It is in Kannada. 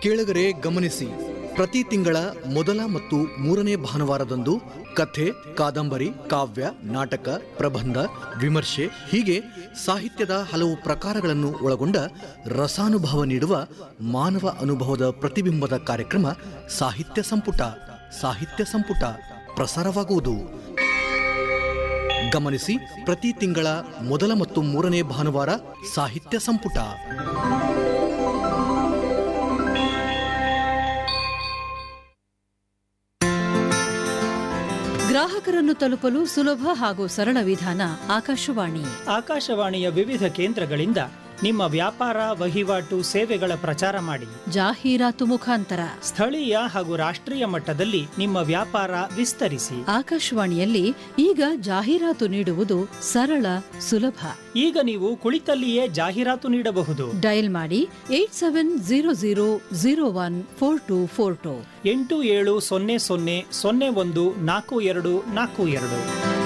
ಕೇಳುಗರೆ ಗಮನಿಸಿ, ಪ್ರತಿ ತಿಂಗಳ ಮೊದಲ ಮತ್ತು ಮೂರನೇ ಭಾನುವಾರದಂದು ಕಥೆ, ಕಾದಂಬರಿ, ಕಾವ್ಯ, ನಾಟಕ, ಪ್ರಬಂಧ, ವಿಮರ್ಶೆ ಹೀಗೆ ಸಾಹಿತ್ಯದ ಹಲವು ಪ್ರಕಾರಗಳನ್ನು ಒಳಗೊಂಡ ರಸಾನುಭವ ನೀಡುವ ಮಾನವ ಅನುಭವದ ಪ್ರತಿಬಿಂಬದ ಕಾರ್ಯಕ್ರಮ ಸಾಹಿತ್ಯ ಸಂಪುಟ ಪ್ರಸಾರವಾಗುವುದು. ಗಮನಿಸಿ, ಪ್ರತಿ ತಿಂಗಳ ಮೊದಲ ಮತ್ತು ಮೂರನೇ ಭಾನುವಾರ ಸಾಹಿತ್ಯ ಸಂಪುಟ. ಗ್ರಾಹಕರನ್ನು ತಲುಪಲು ಸುಲಭ ಹಾಗೂ ಸರಳ ವಿಧಾನ ಆಕಾಶವಾಣಿಯ ವಿವಿಧ ಕೇಂದ್ರಗಳಿಂದ ನಿಮ್ಮ ವ್ಯಾಪಾರ, ವಹಿವಾಟು, ಸೇವೆಗಳ ಪ್ರಚಾರ ಮಾಡಿ. ಜಾಹೀರಾತು ಮುಖಾಂತರ ಸ್ಥಳೀಯ ಹಾಗೂ ರಾಷ್ಟ್ರೀಯ ಮಟ್ಟದಲ್ಲಿ ನಿಮ್ಮ ವ್ಯಾಪಾರ ವಿಸ್ತರಿಸಿ. ಆಕಾಶವಾಣಿಯಲ್ಲಿ ಈಗ ಜಾಹೀರಾತು ನೀಡುವುದು ಸರಳ, ಸುಲಭ. ಈಗ ನೀವು ಕುಳಿತಲ್ಲಿಯೇ ಜಾಹೀರಾತು ನೀಡಬಹುದು. ಡಯಲ್ ಮಾಡಿ 8700014242 8700014242.